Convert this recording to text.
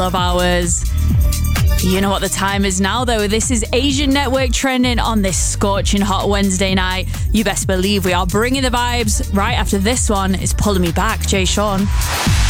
of hours. You know what the time is now, though. This is Asian Network Trending on this scorching hot Wednesday night. You best believe we are bringing the vibes. Right after this one is Pulling Me Back, Jay Sean.